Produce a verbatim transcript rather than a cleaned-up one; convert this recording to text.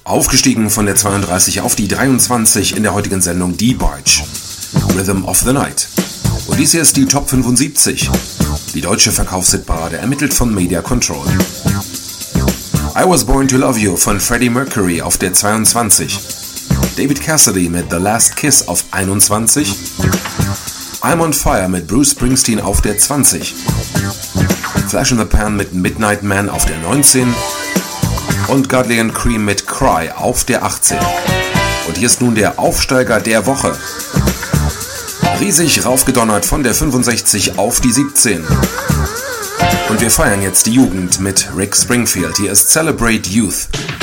Aufgestiegen von der zweiunddreißig auf die dreiundzwanzig in der heutigen Sendung Die Barge, Rhythm of the Night. Und dies hier ist die Top fünfundsiebzig, die deutsche Verkaufshitparade, ermittelt von Media Control. I Was Born to Love You von Freddie Mercury auf der zweiundzwanzig, David Cassidy mit The Last Kiss auf einundzwanzig, I'm on Fire mit Bruce Springsteen auf der zwanzig, Flash in the Pan mit Midnight Man auf der neunzehn und Godley and Cream mit Cry auf der achtzehn. Und hier ist nun der Aufsteiger der Woche. Riesig raufgedonnert von der fünfundsechzig auf die siebzehn. Und wir feiern jetzt die Jugend mit Rick Springfield. Hier ist Celebrate Youth.